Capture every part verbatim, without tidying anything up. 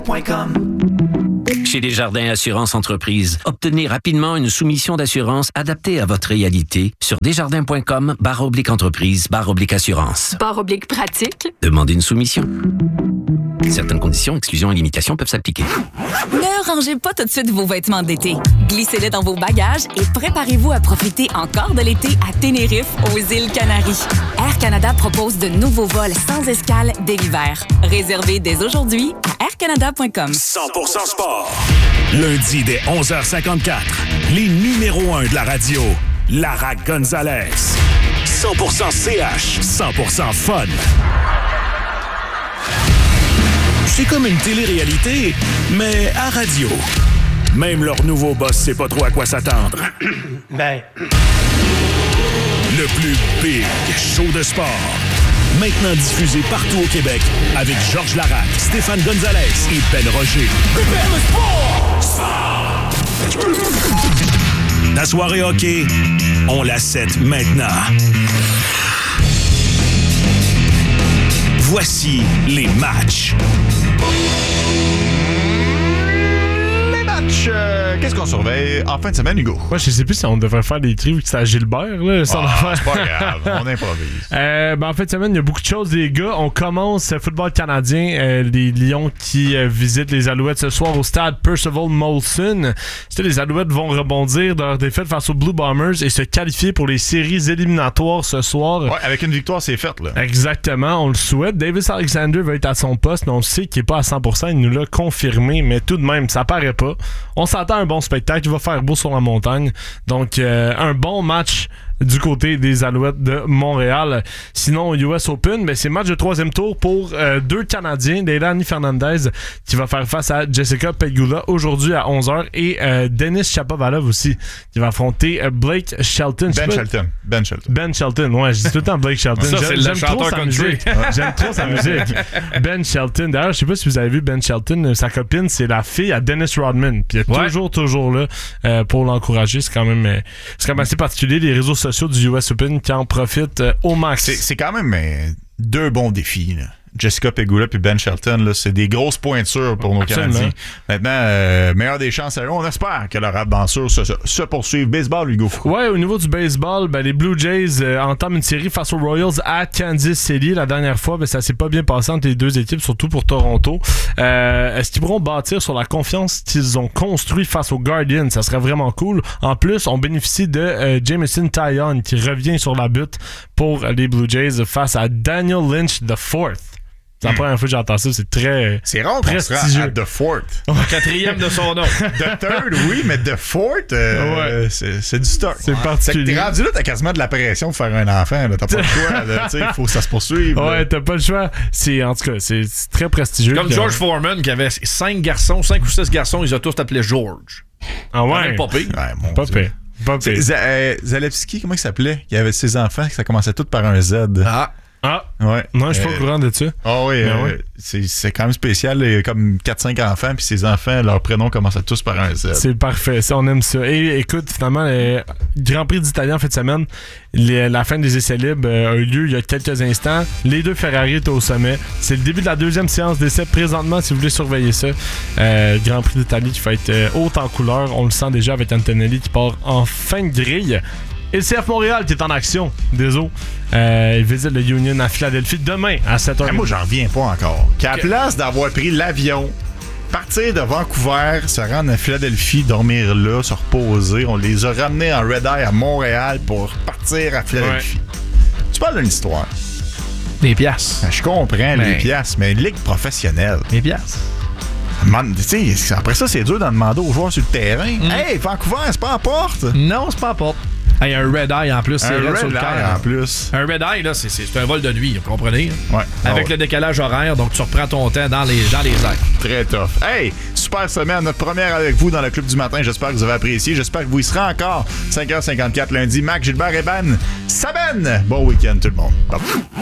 point com. Chez Desjardins Assurance Entreprise, obtenez rapidement une soumission d'assurance adaptée à votre réalité sur desjardins.com barre oblique entreprise barre oblique assurance. Barre oblique pratique. Demandez une soumission. Certaines conditions, exclusions et limitations peuvent s'appliquer. Ne rangez pas tout de suite vos vêtements d'été. Glissez-les dans vos bagages et préparez-vous à profiter encore de l'été à Tenerife, aux îles Canaries. Air Canada propose de nouveaux vols sans escale dès l'hiver. Réservez dès aujourd'hui à air canada point com. cent pour cent sport. Lundi dès onze heures cinquante-quatre, les numéros un de la radio, Lara Gonzalez. cent pour cent C H, cent pour cent fun. C'est comme une télé-réalité, mais à radio. Même leur nouveau boss sait pas trop à quoi s'attendre. Ben... Le plus big show de sport. Maintenant diffusé partout au Québec avec Georges Larac, Stéphane Gonzalez et Ben Roger. Ta soirée hockey, on la set maintenant. Voici les matchs. Les matchs, euh, qu'est-ce qu'on surveille en fin de semaine, Hugo? Moi, je sais plus si on devrait faire des tri vu que c'est à Gilbert, là. Sans Ah, c'est pas grave, on improvise. Euh, ben, en fin de semaine, il y a beaucoup de choses, les gars. On commence le football canadien. Euh, les Lions qui euh, visitent les Alouettes ce soir au stade Percival Molson. C'est les Alouettes vont rebondir de leur défaite face aux Blue Bombers et se qualifier pour les séries éliminatoires ce soir. Ouais, avec une victoire, c'est fait, là. Exactement, on le souhaite. Davis Alexander va être à son poste, mais on sait qu'il n'est pas à cent pour cent. Il nous l'a confirmé, mais tout de même, ça paraît pas. On s'attend à un bon spectacle. Il va faire beau sur la montagne. Donc, euh, un bon match du côté des Alouettes de Montréal. Sinon, U S Open, ben, c'est match de troisième tour pour euh, deux Canadiens. Leilani Fernandez qui va faire face à Jessica Pegula aujourd'hui à onze heures et euh, Denis Shapovalov aussi qui va affronter euh, Blake Shelton. Ben Shelton. Ben Shelton. Ben Shelton, ouais, je dis tout le temps Blake Shelton. Ça, J'aime, c'est le j'aime chanteur trop sa country. musique. J'aime trop sa musique. Ben Shelton. D'ailleurs, je sais pas si vous avez vu Ben Shelton, sa copine, c'est la fille à Dennis Rodman. Puis elle est Ouais. toujours, toujours là euh, pour l'encourager. C'est quand même, euh, c'est quand même assez particulier. Les réseaux sociaux du U S Open qui en profitent euh, au max. C'est, c'est quand même euh, deux bons défis, là. Jessica Pegula puis Ben Shelton, là, c'est des grosses pointures pour nos Absolument. Canadiens. Maintenant, euh, meilleur des chances à eux. On espère que leur aventure se, se, se poursuive. Baseball, Hugo. Ouais, au niveau du baseball, ben, les Blue Jays euh, entament une série face aux Royals à Kansas City. La dernière fois, ben, ça s'est pas bien passé entre les deux équipes, surtout pour Toronto. Euh, est-ce qu'ils pourront bâtir sur la confiance qu'ils ont construit face aux Guardians? Ça serait vraiment cool. En plus, on bénéficie de euh, Jameson Taillon qui revient sur la butte pour les Blue Jays face à Daniel Lynch the Fourth. C'est la première fois que j'entends ça, c'est très C'est rare qu'on se rend à The Fort. Quatrième de son nom. The Third, oui, mais The Fort, euh, Ouais. c'est, c'est du stock. C'est Ouais. particulier. C'est que t'es rendu là, t'as quasiment de la pression de faire un enfant. Là. T'as pas le choix. Il faut que ça se poursuive. Ouais, là. t'as pas le choix. C'est, en tout cas, c'est, c'est très prestigieux. Comme Puis, George euh, Foreman qui avait cinq garçons, cinq ou six garçons, ils ont tous appelé George. Ah ouais? Même pas pire. Ouais, mon Pas Dieu. pire. Pas pire. Z- euh, Zalewski, comment il s'appelait? Il avait ses enfants, que ça commençait tout par un Z. Ah. Ah, Ouais. non, je suis pas Euh, au courant de ça. Ah oui, Ben euh, ouais. c'est, c'est quand même spécial. Il y a comme quatre cinq enfants, puis ses enfants, leurs prénoms commençaient tous par un Z. C'est parfait, ça, on aime ça. Et écoute, finalement, le Grand Prix d'Italie en fin de semaine, les- la fin des essais libres euh, a eu lieu il y a quelques instants. Les deux Ferrari étaient au sommet. C'est le début de la deuxième séance d'essais présentement, si vous voulez surveiller ça. Euh, Grand Prix d'Italie qui va être euh, haut en couleur. On le sent déjà avec Antonelli qui part en fin de grille. Et le C F Montréal qui est en action, désolé. Euh, il visite le Union à Philadelphie demain à sept heures. Ah, moi, j'en reviens pas encore. Qu'à la place d'avoir pris l'avion, partir de Vancouver, se rendre à Philadelphie, dormir là, se reposer, on les a ramenés en Red Eye à Montréal pour partir à Philadelphie. Tu parles d'une histoire. Des piastres. Je comprends Mais- les piastres, mais une ligue professionnelle. Des piastres. Man- tu sais, après ça, c'est dur d'en demander aux joueurs sur le terrain. Hey, Vancouver, c'est pas en porte. Non, c'est pas à porte. Hey, un red eye en plus, c'est Un raide Red sur le Eye cœur. en plus. Un red eye, là, c'est, c'est, c'est un vol de nuit, vous comprenez? Ouais. Avec Ah le ouais. décalage horaire, donc tu reprends ton temps dans les, dans les airs. Très tough. Hey, super semaine, notre première avec vous dans le Club du matin. J'espère que vous avez apprécié. J'espère que vous y serez encore. cinq heures cinquante-quatre lundi. Mac, Gilbert et Ben. Saben! Bon week-end tout le monde. Bye.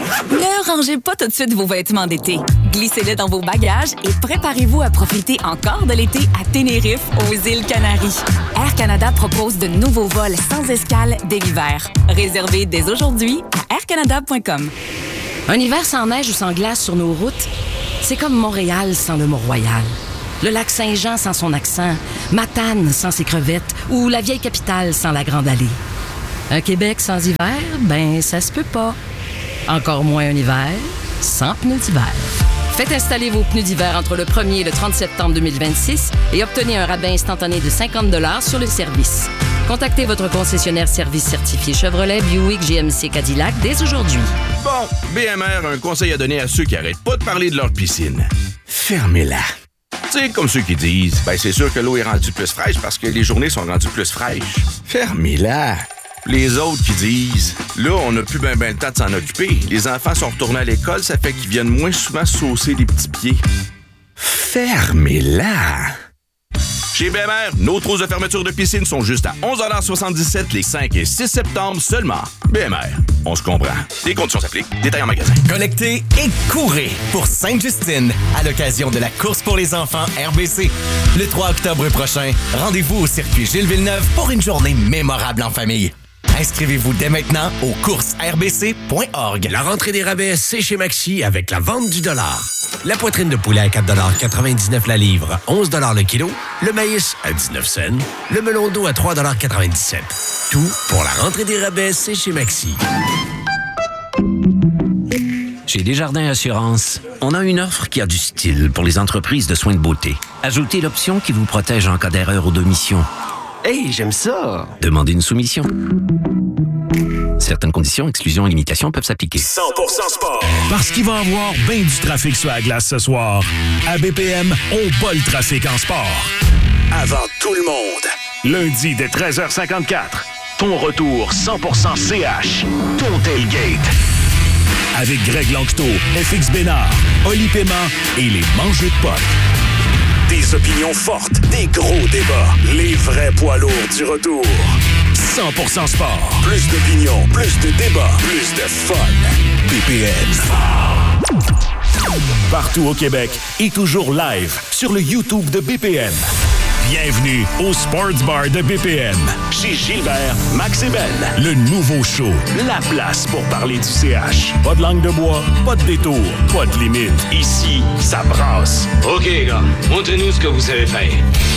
Ne rangez pas tout de suite vos vêtements d'été. Glissez-les dans vos bagages et préparez-vous à profiter encore de l'été à Tenerife, aux îles Canaries. Air Canada propose de nouveaux vols sans escale dès l'hiver. Réservez dès aujourd'hui à air canada point com. Un hiver sans neige ou sans glace sur nos routes, c'est comme Montréal sans le Mont-Royal. Le lac Saint-Jean sans son accent, Matane sans ses crevettes ou la vieille capitale sans la Grande Allée. Un Québec sans hiver, ben ça se peut pas. Encore moins un hiver sans pneus d'hiver. Faites installer vos pneus d'hiver entre le premier et le trente septembre deux mille vingt-six et obtenez un rabais instantané de cinquante dollars sur le service. Contactez votre concessionnaire service certifié Chevrolet, Buick, G M C, Cadillac dès aujourd'hui. Bon, B M R a un conseil à donner à ceux qui arrêtent pas de parler de leur piscine. Fermez-la. Tu sais, comme ceux qui disent, ben c'est sûr que l'eau est rendue plus fraîche parce que les journées sont rendues plus fraîches. Fermez-la. Les autres qui disent, là, on n'a plus ben ben le temps de s'en occuper. Les enfants sont retournés à l'école, ça fait qu'ils viennent moins souvent saucer les petits pieds. Fermez-la. Chez B M R, nos trousses de fermeture de piscine sont juste à onze soixante-dix-sept les cinq et six septembre seulement. B M R, on se comprend. Les conditions s'appliquent. Détails en magasin. Connectez et courez pour Sainte-Justine à l'occasion de la course pour les enfants R B C. Le trois octobre prochain, rendez-vous au circuit Gilles Villeneuve pour une journée mémorable en famille. Inscrivez-vous dès maintenant au courses r b c point org. La rentrée des rabais, c'est chez Maxi avec la vente du dollar. La poitrine de poulet à quatre dollars quatre-vingt-dix-neuf la livre, onze dollars le kilo. Le maïs à dix-neuf cents. Le melon d'eau à trois dollars quatre-vingt-dix-sept. Tout pour la rentrée des rabais, c'est chez Maxi. Chez Desjardins Assurance, on a une offre qui a du style pour les entreprises de soins de beauté. Ajoutez l'option qui vous protège en cas d'erreur ou d'omission. Hey, j'aime ça! Demandez une soumission. Certaines conditions, exclusions et limitations peuvent s'appliquer. cent pour cent sport. Parce qu'il va y avoir bien du trafic sur la glace ce soir. À B P M, on bat le trafic en sport. Avant tout le monde. Lundi dès treize heures cinquante-quatre. Ton retour cent pour cent C H. Ton tailgate. Avec Greg Lanctot, F X Bénard, Oli Paiement et les mangeux de potes. Des opinions fortes, des gros débats. Les vrais poids lourds du retour. cent pour cent sport. Plus d'opinions, plus de débats, plus de fun. B P M. Partout au Québec et toujours live sur le YouTube de B P M. Bienvenue au Sports Bar de B P M. Chez Gilbert, Max et Ben. Le nouveau show. La place pour parler du C H. Pas de langue de bois, pas de détour, pas de limite. Ici, ça brasse. OK, gars. Montrez-nous ce que vous savez faire.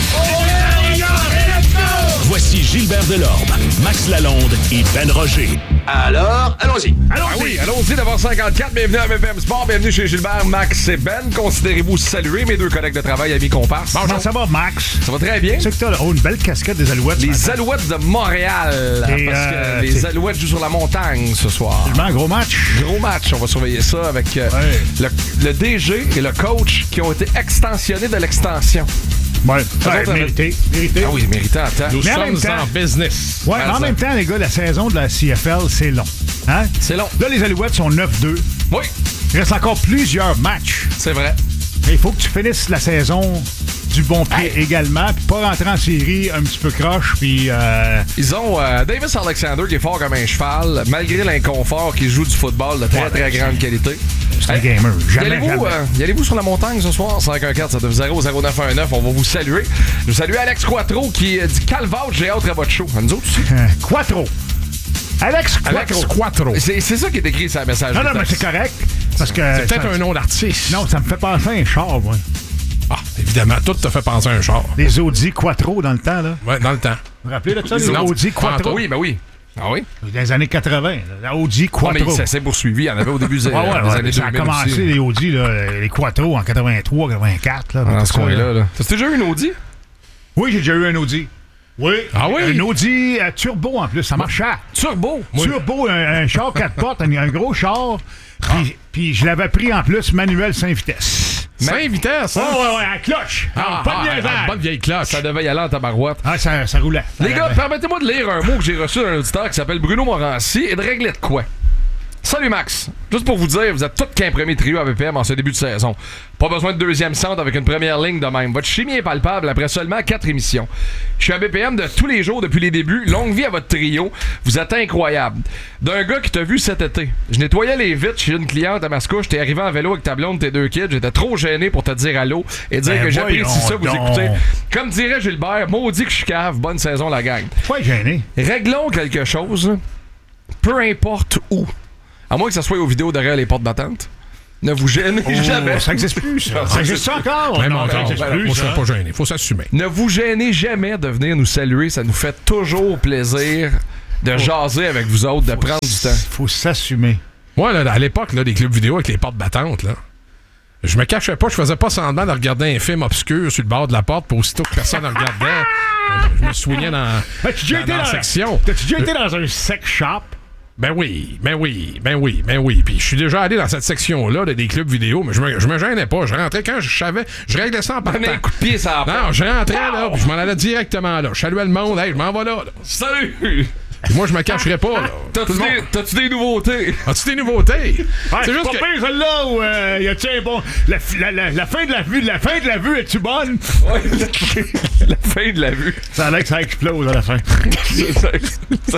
Voici Gilbert Delorme, Max Lalonde et Ben Roger. Alors, allons-y. Allons-y. Ah oui, allons-y, d'abord cinquante-quatre. Bienvenue à B P M Sport. Bienvenue chez Gilbert, Max et Ben. Considérez-vous saluer mes deux collègues de travail, amis comparses. Bonjour, ça va, Max? Ça va très bien. C'est que t'as oh, une belle casquette des Alouettes. Les Alouettes de Montréal. Et parce euh, que les Alouettes jouent sur la montagne ce soir. Un gros match. Gros match. On va surveiller ça avec euh, ouais. le, le D G et le coach qui ont été extensionnés de l'extension. Ouais, ouais mérité, mérité. Ah oui, mérité en temps. Nous mais sommes en, temps, en business. Ouais, mais en même temps, les gars, la saison de la C F L, c'est long. Hein? C'est long. Là, les Alouettes sont neuf deux. Oui. Il reste encore plusieurs matchs. C'est vrai. Mais il faut que tu finisses la saison du bon pied hey. également, puis pas rentrer en série un petit peu croche, puis... Euh... Ils ont euh, Davis Alexander qui est fort comme un cheval, malgré l'inconfort, qui joue du football de très, ouais, très grande qualité. C'est un gamer. Jamais, y allez-vous, jamais. Euh, y allez-vous sur la montagne ce soir? cinq un quatre sept neuf zéro zéro neuf un neuf. On va vous saluer. Je salue Alex Quattro qui dit « Calvaut, j'ai hâte à votre show. » Nous autres aussi. Euh, Quattro. Alex Quattro. Alex Quattro. C'est, c'est ça qui est écrit sur le message. Non, non, mais c'est correct. Parce que c'est peut-être ça, un nom d'artiste. Non, ça me fait penser à un char, moi. Ah, évidemment, tout te fait penser à un char. Les Audi Quattro dans le temps, là. Ouais, dans le temps. Vous vous rappelez de ça, les Audi Quattro? Oui, ben oui. Ah oui? Dans les années quatre-vingts, la Audi Quattro. Oh, mais ça s'est poursuivi. Il y en avait au début des, ouais, ouais, des ouais, années ça deux mille. Ça a commencé, aussi. les Audi, là, les Quattro en quatre-vingt-trois, quatre-vingt-quatre. Là, dans ce coin-là. Là. T'as déjà eu une Audi? Oui, j'ai déjà eu un Audi. Oui. Ah oui? Un Audi euh, turbo en plus, ça marchait. Turbo? Turbo, un, un char quatre portes, un, un gros char. Puis, ah. puis je l'avais pris en plus manuel cinq vitesses. cinq vitesses? Oh, ouais, ouais, à cloche. Ah, pas ah, de ah, bonne vieille cloche. Ça devait y aller en tabarouette. Ah, ça, ça roulait. Les gars, permettez-moi de lire un mot que j'ai reçu d'un auditeur qui s'appelle Bruno Morancy et de régler de quoi? Salut Max. Juste pour vous dire, vous êtes tous qu'un premier trio à B P M en ce début de saison. Pas besoin de deuxième centre avec une première ligne de même. Votre chimie est palpable après seulement quatre émissions. Je suis à B P M de tous les jours depuis les débuts. Longue vie à votre trio. Vous êtes incroyable. D'un gars qui t'a vu cet été. Je nettoyais les vitres chez une cliente à Mascouche. T'es arrivé en vélo avec ta blonde, tes deux kids. J'étais trop gêné pour te dire allô et dire ben que j'apprécie ça, vous écoutez. Comme dirait Gilbert, maudit que je suis cave. Bonne saison la gang. Pas gêné. Réglons quelque chose. Peu importe où. À moins que ça soit aux vidéos derrière les portes d'attente. Ne vous gênez Oh, jamais. ça n'existe plus, ça. Ça existe encore? Même Non, encore. ça n'existe plus, Moi, je ça. serais pas gêné. Faut s'assumer. Ne vous gênez jamais de venir nous saluer. Ça nous fait toujours plaisir de jaser avec vous autres, de prendre du temps. Faut s'assumer. Moi, là, à l'époque, là, des clubs vidéo avec les portes battantes, là, je me cachais pas, je faisais pas semblant de regarder un film obscur sur le bord de la porte, pour aussitôt que personne ne regardait, je me soignais dans, As-tu déjà dans, été dans la dans- section. T'as-tu déjà été dans un sex shop? Ben oui, ben oui, ben oui, ben oui. Puis je suis déjà allé dans cette section-là de des clubs vidéo, mais je me, je me gênais pas. Je rentrais quand je savais, je réglais ça en partant. Donner un coup de pied, ça Non, je rentrais là, puis je m'en allais directement là. Je saluais le monde, hey, je m'en vais là. là. Salut! Puis moi, je me cacherais pas, là. T'as-tu Tout le des, monde- t'as-tu des nouveautés? As-tu des nouveautés? Ouais, c'est juste pas que... pire, celle-là, où euh, y a-tu un bon. La, la, la, la fin de la vue, la fin de la vue, es-tu bonne? Ouais, la, fin- la fin de la vue. Ça a l'air que ça explose à la fin. Ça- ça-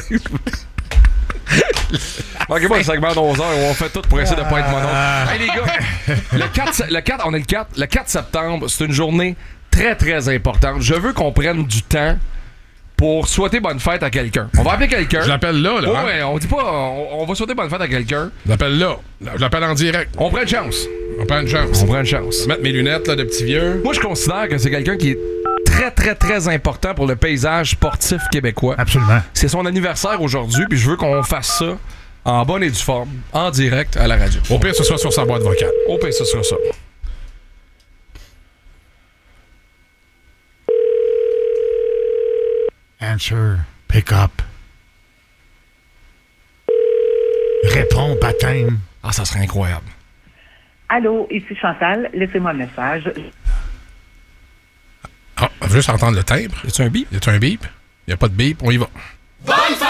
Manquez pas le segment d'onze heures où on fait tout pour essayer de pas être mono. Hey les gars, le quatre, le quatre, on est le quatre, le quatre septembre, c'est une journée très très importante. Je veux qu'on prenne du temps pour souhaiter bonne fête à quelqu'un. On va appeler quelqu'un. Je l'appelle là, là. hein? Ouais, on dit pas, on, on va souhaiter bonne fête à quelqu'un. Je l'appelle là. Je l'appelle en direct. On prend une chance. On prend une chance. On prend une chance. Je vais mettre mes lunettes là, de petit vieux. Moi, je considère que c'est quelqu'un qui est très, très, très important pour le paysage sportif québécois. Absolument. C'est son anniversaire aujourd'hui, puis je veux qu'on fasse ça en bonne et due forme, en direct à la radio. Au pire, ce sera sur sa boîte vocale. Au pire, ce sera ça. Answer. Pick up. Réponds, baptême. Ah, ça serait incroyable. Allô, ici Chantal, laissez-moi un message. Ah, on veut juste entendre le timbre. Y a-tu un bip? Y a-tu un bip? Y a pas de bip, on y va. Bonne